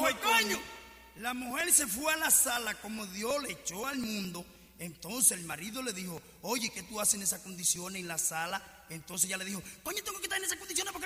fue, coño? La mujer se fue a la sala como Dios le echó al mundo. Entonces el marido le dijo, oye, ¿qué tú haces en esas condiciones en la sala? Entonces ella le dijo, coño, tengo que estar en esas condiciones porque